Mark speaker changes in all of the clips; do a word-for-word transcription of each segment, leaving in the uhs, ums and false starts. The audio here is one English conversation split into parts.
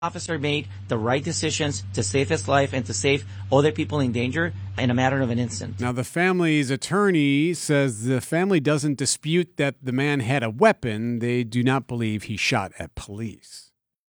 Speaker 1: officer made the right decisions to save his life and to save other people in danger in a matter of an instant.
Speaker 2: Now, the family's attorney says the family doesn't dispute that the man had a weapon. They do not believe he shot at police.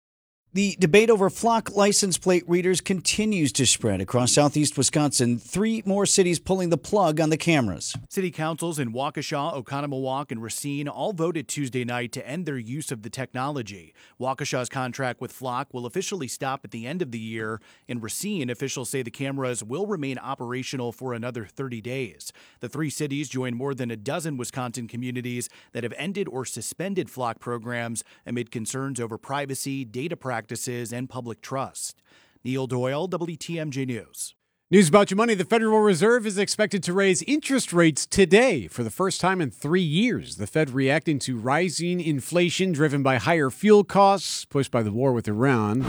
Speaker 3: The debate over flock license plate readers continues to spread across southeast Wisconsin. Three more cities pulling the plug on the cameras.
Speaker 4: City councils in Waukesha, Oconomowoc, and Racine all voted Tuesday night to end their use of the technology. Waukesha's contract with Flock will officially stop at the end of the year. In Racine, officials say the cameras will remain operational for another thirty days. The three cities join more than a dozen Wisconsin communities that have ended or suspended Flock programs amid concerns over privacy, data practices, and public trust. Neil Doyle, W T M J News.
Speaker 2: News about your money. The Federal Reserve is expected to raise interest rates today for the first time in three years. The Fed reacting to rising inflation driven by higher fuel costs, pushed by the war with Iran.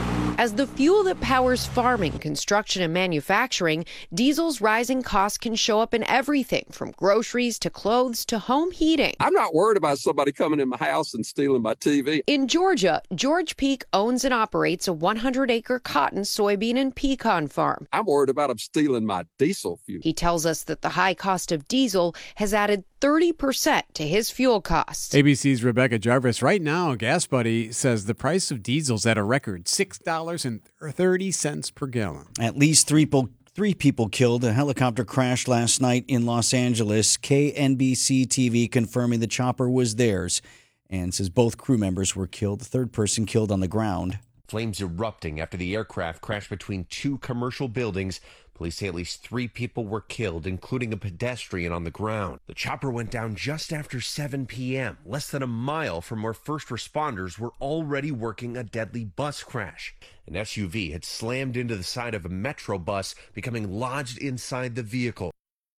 Speaker 5: As the fuel that powers farming, construction, and manufacturing, diesel's rising costs can show up in everything from groceries to clothes to home heating.
Speaker 6: I'm not worried about somebody coming in my house and stealing my T V.
Speaker 5: In Georgia, George Peak owns and operates a one hundred acre cotton, soybean, and pecan farm.
Speaker 6: I'm worried about them stealing my diesel fuel.
Speaker 5: He tells us that the high cost of diesel has added thirty percent to his fuel costs.
Speaker 2: A B C's Rebecca Jarvis. Right now, Gas Buddy says the price of diesel's at a record six dollars and thirty cents per gallon.
Speaker 3: At least three people, three people killed. A helicopter crashed last night in Los Angeles. K N B C T V confirming the chopper was theirs and says both crew members were killed. The third person killed on the ground.
Speaker 7: Flames erupting after the aircraft crashed between two commercial buildings. Police say at least three people were killed, including a pedestrian on the ground. The chopper went down just after seven p.m., less than a mile from where first responders were already working a deadly bus crash. An S U V had slammed into the side of a Metro bus, becoming lodged inside the vehicle.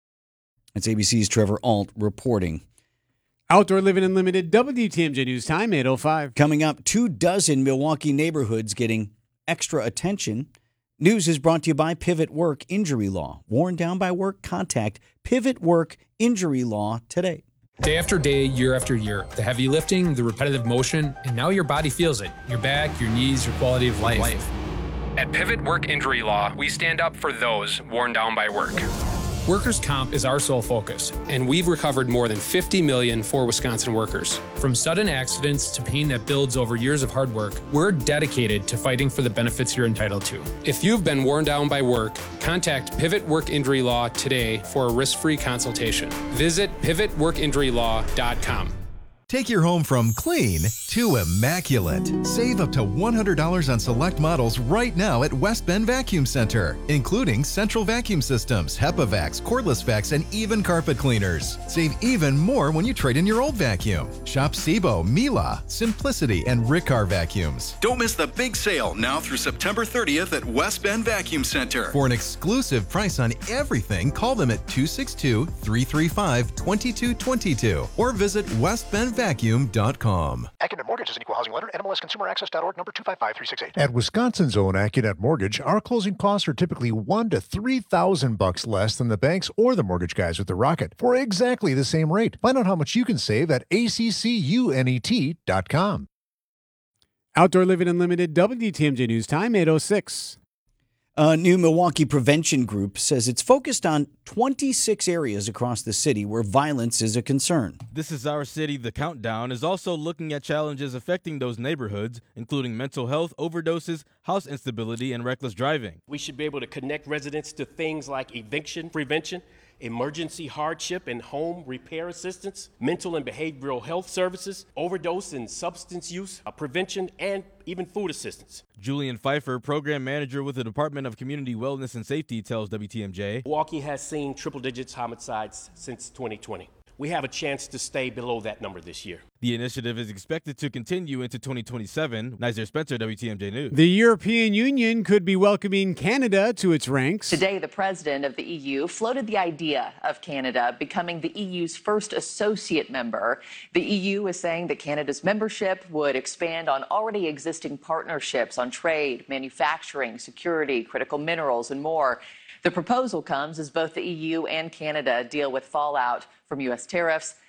Speaker 3: It's A B C's Trevor Alt reporting.
Speaker 2: Outdoor Living Unlimited, W T M J News Time, eight oh five.
Speaker 3: Coming up, two dozen Milwaukee neighborhoods getting extra attention. News is brought to you by Pivot Work Injury Law. Worn down by work? Contact Pivot Work Injury Law today.
Speaker 8: Day after day, year after year, the heavy lifting, the repetitive motion, and now your body feels it. Your back, your knees, your quality of life. life.
Speaker 9: At Pivot Work Injury Law, we stand up for those worn down by work.
Speaker 8: Workers' comp is our sole focus, and we've recovered more than fifty million dollars for Wisconsin workers. From sudden accidents to pain that builds over years of hard work, we're dedicated to fighting for the benefits you're entitled to. If you've been worn down by work, contact Pivot Work Injury Law today for a risk-free consultation. Visit pivot work injury law dot com.
Speaker 10: Take your home from clean to immaculate. Save up to one hundred dollars on select models right now at West Bend Vacuum Center, including central vacuum systems, HEPA vacs, cordless vacs, and even carpet cleaners. Save even more when you trade in your old vacuum. Shop Sebo, Mila, Simplicity, and Riccar vacuums.
Speaker 11: Don't miss the big sale now through September thirtieth at West Bend Vacuum Center.
Speaker 10: For an exclusive price on everything, call them at two six two, three three five, two two two two or visit west bend vacuum dot com.
Speaker 12: Accunet Mortgage is an equal housing lender. N M L S Consumer Access dot org, number two five five three six eight.
Speaker 13: At Wisconsin's own Accunet Mortgage, our closing costs are typically one to three thousand bucks less than the banks or the mortgage guys with the Rocket for exactly the same rate. Find out how much you can save at A C C U N E T dot com.
Speaker 2: Outdoor Living Unlimited, W T M J News Time, eight oh six.
Speaker 3: A new Milwaukee prevention group says it's focused on twenty-six areas across the city where violence is a concern.
Speaker 14: This Is Our City, The Countdown, is also looking at challenges affecting those neighborhoods, including mental health, overdoses, house instability, and reckless driving.
Speaker 15: We should be able to connect residents to things like eviction prevention, emergency hardship and home repair assistance, mental and behavioral health services, overdose and substance use uh, prevention, and even food assistance.
Speaker 14: Julian Pfeiffer, program manager with the Department of Community Wellness and Safety, tells W T M J.
Speaker 15: Milwaukee has seen triple digits homicides since twenty twenty. We have a chance to stay below that number this year.
Speaker 14: The initiative is expected to continue into twenty twenty-seven. Nazir Spencer, W T M J News.
Speaker 2: The European Union could be welcoming Canada to its ranks.
Speaker 16: Today, the president of the E U floated the idea of Canada becoming the E U's first associate member. The E U is saying that Canada's membership would expand on already existing partnerships on trade, manufacturing, security, critical minerals, and more. The proposal comes as both the E U and Canada deal with fallout from U S tariffs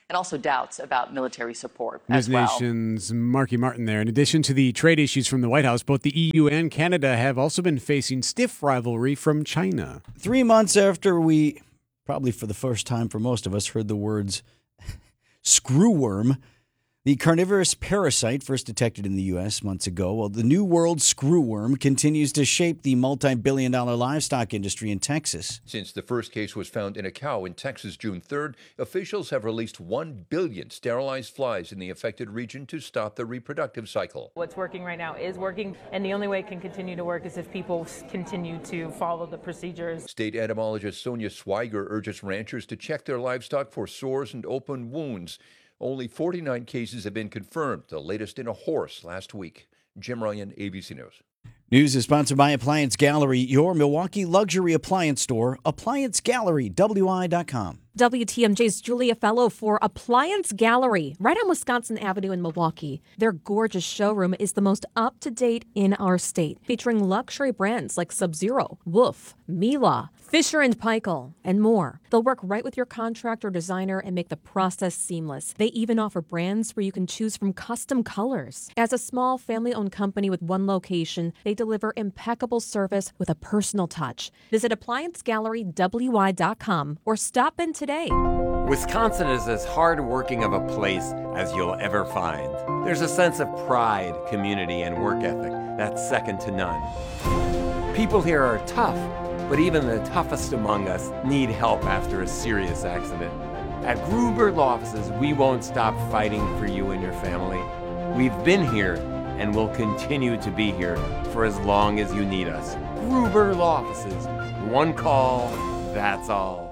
Speaker 16: and also doubts about military support
Speaker 2: News
Speaker 16: as well.
Speaker 2: Nation's Marky Martin there. In addition to the trade issues from the White House, both the E U and Canada have also been facing stiff rivalry from China.
Speaker 3: Three months after we, probably for the first time for most of us, heard the words screwworm, the carnivorous parasite first detected in the U S months ago, well, the New World screwworm continues to shape the multi-billion dollar livestock industry in Texas.
Speaker 17: Since the first case was found in a cow in Texas June third, officials have released one billion sterilized flies in the affected region to stop the reproductive cycle.
Speaker 18: What's working right now is working, and the only way it can continue to work is if people continue to follow the procedures.
Speaker 17: State entomologist Sonia Swiger urges ranchers to check their livestock for sores and open wounds. Only forty-nine cases have been confirmed, the latest in a horse last week. Jim Ryan, A B C News.
Speaker 3: News is sponsored by Appliance Gallery, your Milwaukee luxury appliance store. Appliance Gallery, W I dot com.
Speaker 19: W T M J's Julia Fellow for Appliance Gallery, right on Wisconsin Avenue in Milwaukee. Their gorgeous showroom is the most up-to-date in our state, featuring luxury brands like Sub-Zero, Wolf, Miele, Fisher and Paykel, and more. They'll work right with your contractor designer and make the process seamless. They even offer brands where you can choose from custom colors. As a small family-owned company with one location, they deliver impeccable service with a personal touch. Visit Appliance Gallery W I dot com or stop in today.
Speaker 20: Wisconsin is as hard-working of a place as you'll ever find. There's a sense of pride, community, and work ethic that's second to none. People here are tough, but even the toughest among us need help after a serious accident. At Gruber Law Offices, we won't stop fighting for you and your family. We've been here and will continue to be here for as long as you need us. Gruber Law Offices. One call, that's all.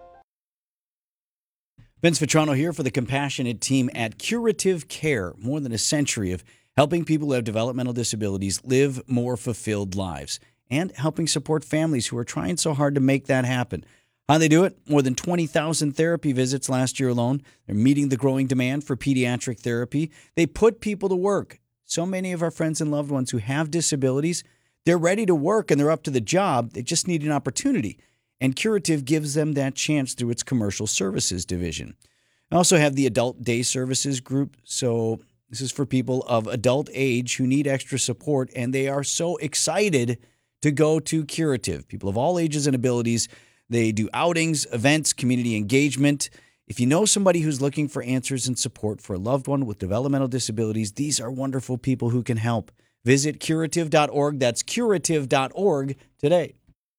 Speaker 3: Vince Vitrano here for the compassionate team at Curative Care. More than a century of helping people who have developmental disabilities live more fulfilled lives and helping support families who are trying so hard to make that happen. How they do it? More than twenty thousand therapy visits last year alone. They're meeting the growing demand for pediatric therapy. They put people to work. So many of our friends and loved ones who have disabilities, they're ready to work and they're up to the job. They just need an opportunity. And Curative gives them that chance through its commercial services division. I also have the adult day services group. So this is for people of adult age who need extra support, and they are so excited to go to Curative. People of all ages and abilities. They do outings, events, community engagement. If you know somebody who's looking for answers and support for a loved one with developmental disabilities, these are wonderful people who can help. Visit curative dot org. That's curative dot org today.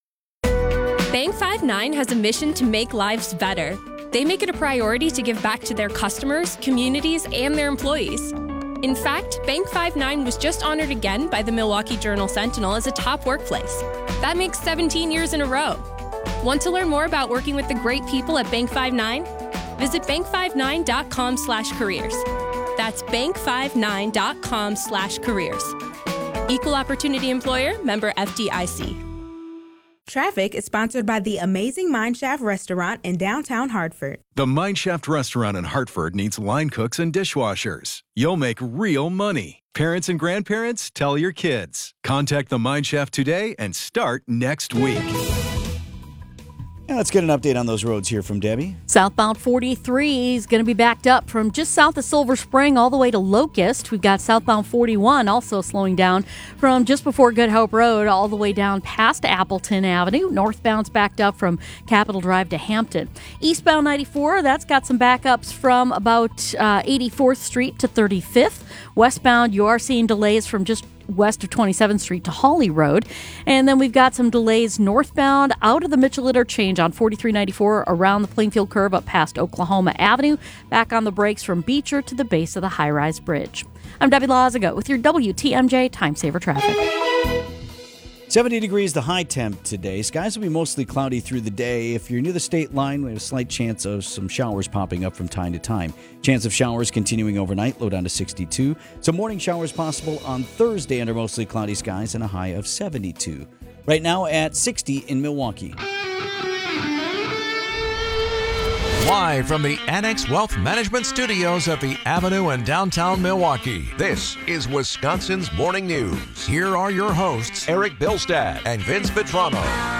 Speaker 21: Bank five nine has a mission to make lives better. They make it a priority to give back to their customers, communities, and their employees. In fact, Bank five nine was just honored again by the Milwaukee Journal-Sentinel as a top workplace. That makes seventeen years in a row. Want to learn more about working with the great people at Bank five nine? Visit bank five nine dot com slash careers. That's bank five nine dot com slash careers. Equal Opportunity Employer, member F D I C.
Speaker 22: Traffic is sponsored by the amazing Mineshaft Restaurant in downtown Hartford.
Speaker 11: The Mineshaft Restaurant in Hartford needs line cooks and dishwashers. You'll make real money. Parents and grandparents, tell your kids. Contact the Mineshaft today and start next week.
Speaker 3: Now let's get an update on those roads here from Debbie.
Speaker 23: Southbound forty-three is going to be backed up from just south of Silver Spring all the way to Locust. We've got southbound forty-one also slowing down from just before Good Hope Road all the way down past Appleton Avenue. Northbound's backed up from Capitol Drive to Hampton. Eastbound ninety-four, that's got some backups from about uh, eighty-fourth Street to thirty-fifth. Westbound, you are seeing delays from just west of twenty-seventh Street to Hawley Road. And then we've got some delays northbound out of the Mitchell Interchange on forty-three ninety-four around the Plainfield Curve up past Oklahoma Avenue, back on the brakes from Beecher to the base of the high-rise bridge. I'm Debbie Lazago with your W T M J Time Saver Traffic.
Speaker 3: seventy degrees the high temp today. Skies will be mostly cloudy through the day. If you're near the state line, we have a slight chance of some showers popping up from time to time. Chance of showers continuing overnight, low down to sixty-two. Some morning showers possible on Thursday under mostly cloudy skies and a high of seventy-two. Right now at sixty in Milwaukee.
Speaker 24: Live from the Annex Wealth Management Studios at the Avenue in downtown Milwaukee, this is Wisconsin's Morning News. Here are your hosts, Eric Bilstad and Vince Vitrano.